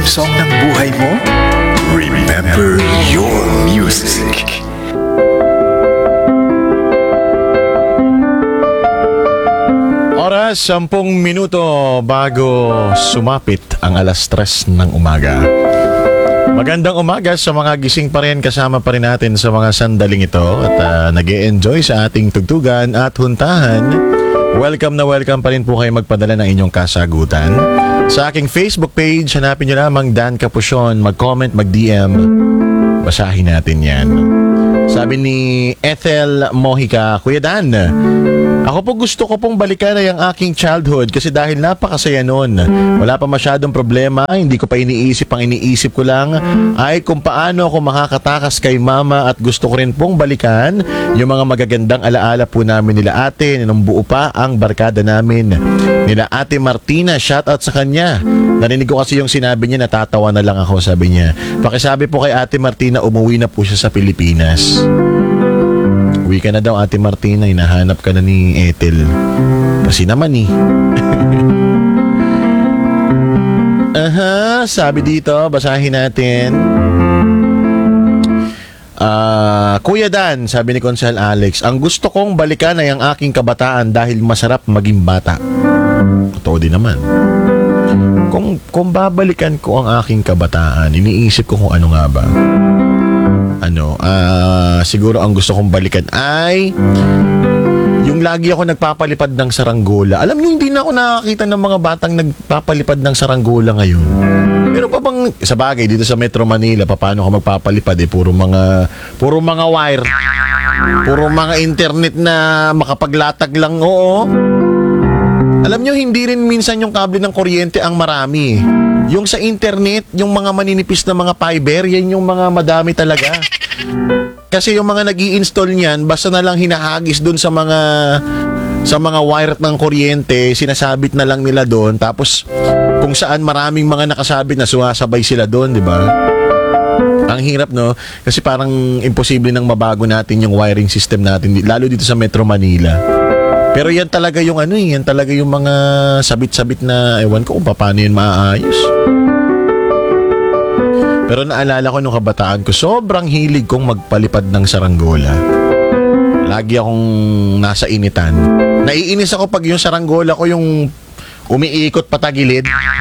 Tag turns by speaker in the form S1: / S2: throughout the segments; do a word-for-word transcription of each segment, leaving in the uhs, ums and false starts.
S1: song ng buhay mo? Remember your music.
S2: Oras, sampung minuto bago sumapit ang alas tres ng umaga. Magandang umaga sa mga gising pa rin, kasama pa rin natin sa mga sandaling ito at uh, nag-e-enjoy sa ating tugtugan at huntahan. Welcome na welcome pa rin po kayo magpadala ng inyong kasagutan. Sa aking Facebook page, hanapin nyo lamang Dan Capusyon, mag-comment, mag-D M. Basahin natin yan. Sabi ni Ethel Mojica, Kuya Dan, ako po gusto ko pong balikan ay ang aking childhood kasi dahil napakasaya noon. Wala pa masyadong problema, hindi ko pa iniisip, ang iniisip ko lang ay kung paano ako makakatakas kay mama at gusto ko rin pong balikan yung mga magagandang alaala po namin nila ate, nung buo pa ang barkada namin. Nila Ate Martina, shoutout sa kanya. Narinig ko kasi yung sinabi niya, natatawa na lang ako, sabi niya. Pakisabi po kay Ate Martina, umuwi na po siya sa Pilipinas. Uwi ka na daw, Ate Martina, hinahanap ka na ni Ethel. Kasi naman eh. Aha, sabi dito, basahin natin. Uh, Kuya Dan, sabi ni Consel Alex, ang gusto kong balikan ay ang aking kabataan dahil masarap maging bata. Totoo din naman. Kung, kung babalikan ko ang aking kabataan, iniisip ko kung ano nga ba. Ano, uh, siguro ang gusto kong balikan ay yung lagi ako nagpapalipad ng saranggola. Alam niyo, hindi na ako nakakita ng mga batang nagpapalipad ng saranggola ngayon. Meron pa bang, sa bagay, dito sa Metro Manila, paano ka magpapalipad eh? Puro mga, puro mga wire. Puro mga internet na makapaglatag lang, oo. Alam niyo, hindi rin minsan yung kable ng kuryente ang marami. Yung sa internet, yung mga maninipis na mga fiber, yan yung mga madami talaga. Kasi yung mga nag-i-install niyan, basta na lang hinahagis dun sa mga sa mga wire ng kuryente, sinasabit na lang nila doon. Tapos kung saan maraming mga nakasabit na sumasabay sila doon, di ba? Ang hirap, no? Kasi parang imposible nang mabago natin yung wiring system natin, lalo dito sa Metro Manila. Pero yan talaga yung ano eh, yan talaga yung mga sabit-sabit na, ewan ko kung paano yun maaayos. Pero naalala ko nung kabataan ko, sobrang hilig kong magpalipad ng saranggola. Lagi akong nasa initan. Naiinis ako pag yung saranggola ko yung umiikot patagilid.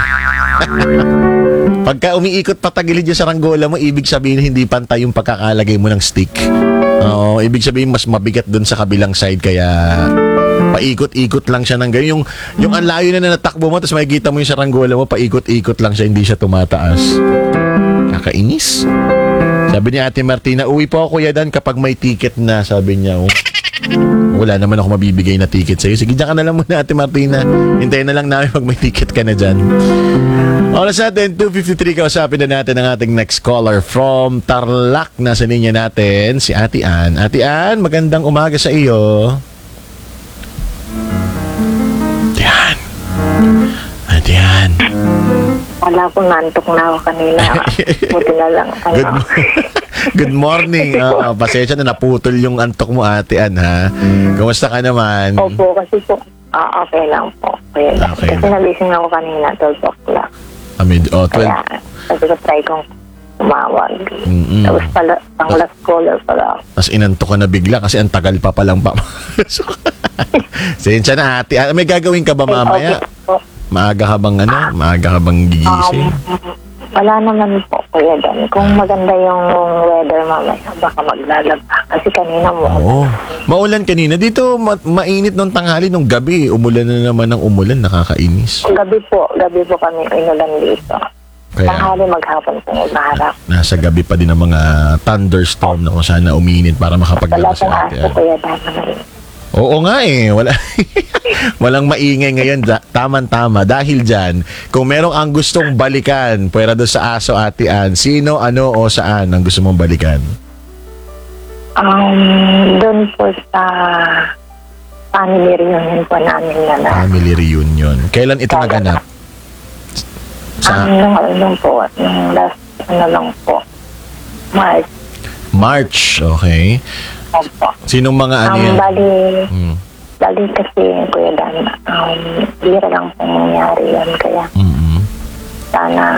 S2: Pagka umiikot patagilid yung saranggola mo, ibig sabihin hindi pantay yung pagkakalagay mo ng stick. Oo, ibig sabihin mas mabigat dun sa kabilang side, kaya paikot-ikot lang siya ng ganyan. Yung, yung ang layo na na natakbo mo, tapos makikita mo yung saranggola mo, paikot-ikot lang siya, hindi siya tumataas. Kakainis. Sabi niya Ate Martina, uwi po ako Kuya Dan kapag may ticket na, sabi niya. Oh, wala naman ako mabibigay na ticket sa'yo. Sige, dyan ka na lang muna Ate Martina. Hintayin na lang namin pag may ticket ka na dyan. Oras natin, two fifty-three, kausapin na natin ang ating next caller from Tarlac. Nasa linya natin, si Ate Ann. Ate Ann, magandang umaga sa iyo. Ate Ann. Ate Ann.
S3: Wala po, nantok na ako kanina. Buti na lang. Ano.
S2: Good, good morning. Uh, pasensya na naputol yung antok mo, Ate Ann, ha? Kumusta ka naman?
S3: Opo, kasi po, uh, okay lang po. Kaya,
S2: okay.
S3: Kasi nagising ako kanina, twelve o'clock.
S2: Amid, oh, twelve.
S3: Kaya, kasi ko try kong tumawag.
S2: Mm-mm.
S3: Tapos pala, pang last caller pala.
S2: Tapos inantok ka na bigla kasi ang tagal pa palang pa. Pasensya na, Ate Ann. May gagawin ka ba mamaya?
S3: Okay po.
S2: Maaga ka bang ano? Maaga ka bang gigising?
S3: Um, wala naman po, Kuya Dan. Kung maganda yung weather mamaya, baka maglalaba. Kasi kanina mo.
S2: Oo. Maulan kanina. Dito, ma- mainit nung tanghali, nung gabi. Umulan na naman ng umulan. Nakakainis.
S3: Gabi po. Gabi po kami inulan dito.
S2: Kaya,
S3: tanghali maghapon po magharap.
S2: nasa gabi pa din ang mga thunderstorm na kung sana uminit para
S3: Wala
S2: makapaglabas
S3: pong
S2: sa Ate
S3: aso,
S2: Ann.
S3: Kuya Dan.
S2: Oo nga eh. Wala. Walang maingay ngayon. Da- Taman-tama. Dahil dyan, kung merong ang gustong balikan, pwera doon sa aso, Ate Ann, sino, ano, o saan ang gusto mong balikan?
S3: Um, doon po sa family reunion po namin na na.
S2: Family reunion. Kailan ito naganap? Sa
S3: Ang nung ano po, nung last, ano lang po, March.
S2: March, okay.
S3: Opo.
S2: Sinong mga ano
S3: Um,
S2: yan?
S3: bali,
S2: Hmm.
S3: bali kasi, Kuya Dan, um, bira lang pong nangyari yan, kaya
S2: Mm-mm.
S3: sana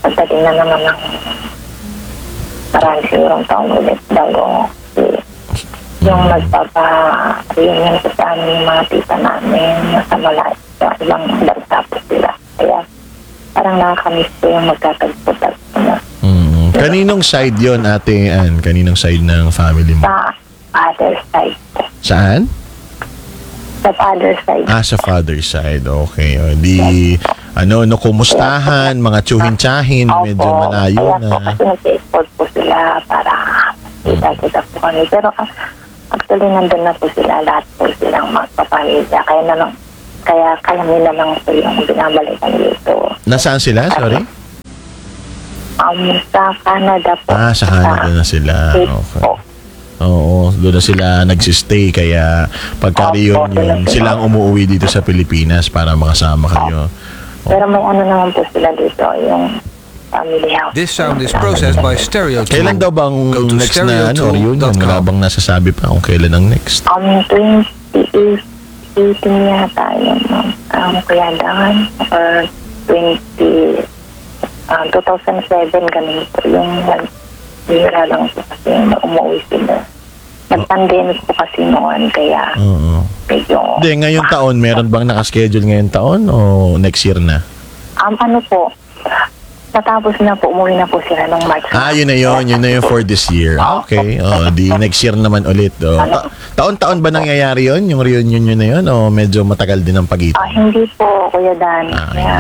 S3: pagdating na naman ng marami sigurong taon ulit bago si- yung nagpapa-reunion ko sa amin yung mga tita namin nasa malayo, sa ibang bansa po sila. Kaya parang nakakamiss ko yung magkatagpo-tagpo na
S2: Mm. Kaninong side yon Ate Ann? Kaninong side ng family mo?
S3: sa other side po.
S2: Saan?
S3: Sa other side.
S2: Ah, sa father's side. Okay. O, di, ano, no, kumustahan, mga tsuhin-tsahin, medyo malayo
S3: kaya
S2: na.
S3: po kasi nag-export po sila para kita-kita po kami. Pero ah, actually nandun na po sila, lahat po silang magpapamilya. Kaya na lang, kaya kami na lang po yung binabalikan dito.
S2: Nasaan sila? Sorry?
S3: Um, sa Canada po.
S2: Ah, sa Canada na sila.
S3: States
S2: Okay.
S3: po.
S2: Oo, doon na sila nagsistay kaya pagka
S3: Opo,
S2: reunion,
S3: doon na sila.
S2: sila ang umuwi dito sa Pilipinas para makasama kayo.
S3: Pero may ano naman po sila dito, yung family house.
S4: This sound is processed by Stereo
S2: Kailan daw bang
S4: Go to
S2: next na ano, reunion?
S4: stereotool dot com.
S2: Wala bang nasasabi pa kung kailan ang next?
S3: Um, twenty eighteen yata yun, ma'am. Um, Kuya Dan, or twenty, um, two thousand seven, ganun po. Yung bihira lang po kasi umuwi sila. Nag-pandemic po kasi noon, kaya
S2: Oo.
S3: medyo...
S2: Hindi, ngayong taon, meron bang nakaschedule ngayong taon o next year na?
S3: Um, ano po, natapos na po, umuwi na po sila ng March.
S2: Ah, yun na yun. Yun na yun for this year. Ah, okay. Oh, di next year naman ulit. Oh. Ta- taon-taon ba nangyayari yun? Yung reunion yun na yun? O medyo matagal din ang
S3: Ah,
S2: pagitan?
S3: hindi po, Kuya Dan.
S2: Ah,
S3: Kaya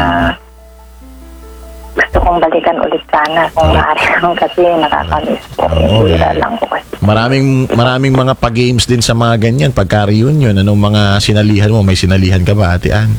S3: gusto kong balikan ulit sana kung maaari lang kasi nakakamiss po.
S2: Oo,
S3: Bihira
S2: eh.
S3: lang po kasi.
S2: Maraming maraming mga pa-games din sa mga ganyan. Pagka reunion, anong mga sinalihan mo? May sinalihan ka ba, Ate Ann?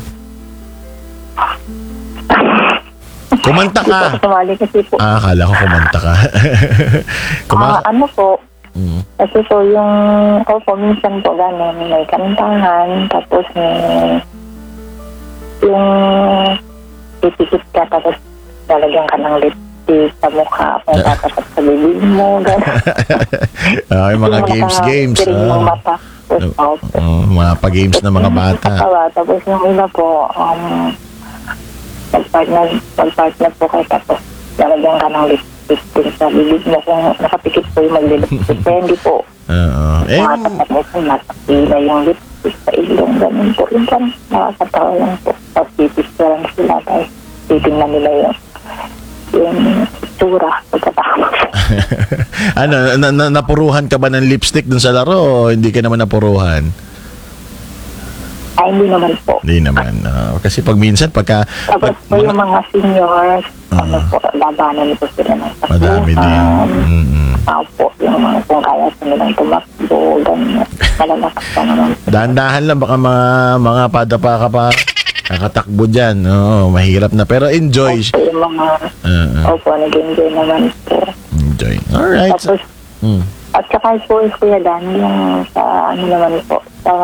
S2: Kumanta
S3: Hindi po
S2: ka.
S3: ako sumali kasi po.
S2: Ah, akala ko kumanta ka.
S3: Ah,
S2: Kuma-
S3: ano po,
S2: Mm.
S3: kasi po yung, opo, minsan po gano'n, may kantahan, tapos may, yung pipikit ka, tapos lalagyan ka ng lipstick sa mukha, kung tatapat sa bibig mo, gano'n.
S2: Ah, yung mga
S3: Yung
S2: games,
S3: naka-
S2: games.
S3: piring ng
S2: Ah.
S3: mata. Tapos, opo.
S2: Oh, mga pa-games na mga bata.
S3: Nakakatawa. Tapos yung iba po, um, mag-partner, mag-partner po kayo, tapos lalagyan ka ng lipstick din sa bibig mo kung nakapikit po yung mag-lipstick. Kaya hindi po,
S2: Oo. Eh,
S3: mga tapat mo po, nasakila yung lipstick sa ilong, ganun po. Yung parang nakakatawa lang po. Tapos pipicturean sila, tapos titingnan nila yung yung tsura pagkatama po.
S2: ano, na, na, napuruhan ka ba ng lipstick dun sa laro o hindi ka naman napuruhan?
S3: Ay, hindi naman po.
S2: Hindi naman. Ah, kasi pag minsan, pagka...
S3: Tapos
S2: pag-
S3: po yung mga seniors, ano po, labanan po sila ng sakluhan.
S2: madami din. Mm-mm.
S3: Tao po, yung mga kung kaya sa nilang tumakbo, ganyan. Malalakas ka naman.
S2: Dahan-dahan lang, baka mga, mga padapa ka pa. Kakatakbo dyan. Oo, mahirap na. Pero enjoy.
S3: Opo, yung mga,
S2: Ah, ah,
S3: opo, nag-enjoy naman po.
S2: enjoy. Alright.
S3: Tapos,
S2: Mm.
S3: at saka po, Kuya Dan, yung sa, ano naman po, sa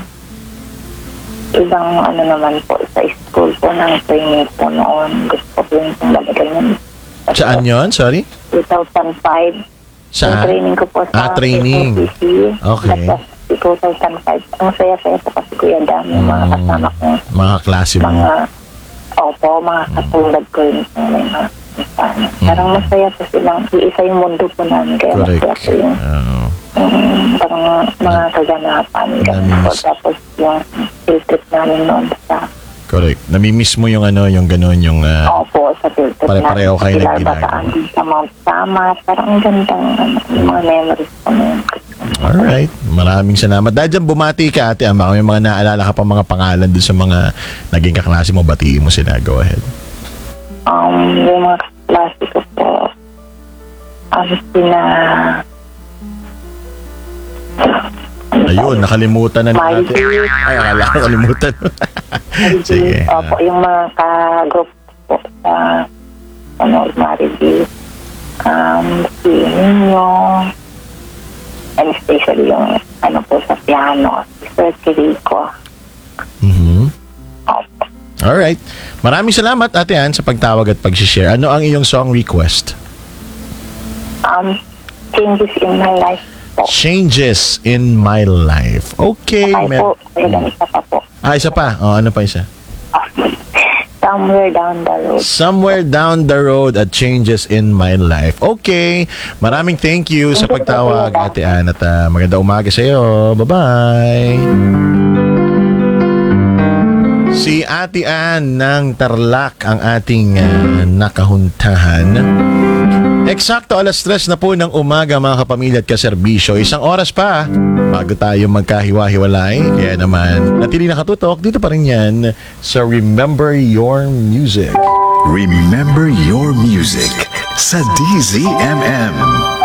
S3: ibang, ano naman po, sa school po ng training po noon. Gusto ko po yung balikan yun.
S2: Saan yun? Sorry?
S3: two thousand five. Yung
S2: Saan?
S3: training ko po sa
S2: Ah, training.
S3: P C.
S2: Okay.
S3: two thousand five. Ang saya-saya po kasi Kuya Dan, yung mga
S2: Mm.
S3: kasama ko.
S2: Mga klase mo.
S3: Mga, opo, mga katulad ko yun. May mga ano. Parang masaya po silang, iisa yung mundo po namin. Kaya masaya
S2: Correct.
S3: po yung
S2: Oo.
S3: um, parang mga kaganapan. Ganun po.
S2: Namimiss.
S3: Tapos yung field trip namin noon sa,
S2: Correct. Namimiss mo yung ano, yung ganun, yung... ah,
S3: opo, sa field trip
S2: Pare-pareho kayo
S3: Sila
S2: nagginagawa.
S3: bataan din sa Mount Samat. Parang ang gandang ano, yung mga memories ko na yun.
S2: Alright. Maraming salamat. Dahil dyan bumati ka, Ate Ann. Baka may mga naalala ka pa mga pangalan dun sa mga naging kaklase mo. Batiin mo sila. Go ahead.
S3: Um, yung mga klase ko po, ang sina...
S2: Ayun, nakalimutan na ni Ate.
S3: Miley.
S2: Ay, akala ko nakalimutan. Sige.
S3: Opo, yung mga ka-group po sa ano, Maribel, um, si Nino, and especially yung ano po sa piano, si Sir Kiriko.
S2: Mhm.
S3: Opo.
S2: Alright. Maraming salamat, Ate Ann, sa pagtawag at pag-share. Ano ang iyong song request?
S3: Um, changes in my life po.
S2: Changes in my life. Okay.
S3: Ay
S2: mer-
S3: po, kaya ganit pa po.
S2: ah, isa pa. Oh, ano pa isa?
S3: Sa Somewhere down the road.
S2: Somewhere down the road at changes in my life. Okay. Maraming thank you sa pagtawag, Ate Ann. At uh, maganda umaga sa iyo. Bye-bye. Si Ate Ann ng Tarlac ang ating uh, nakahuntahan. Eksakto alas tres na po ng umaga mga kapamilya at kaserbisyo. Isang oras pa bago tayo magkahiwa-hiwalay. Kaya naman, natili nakatutok, dito pa rin yan sa Remember Your Music.
S1: Remember your music sa D Z M M.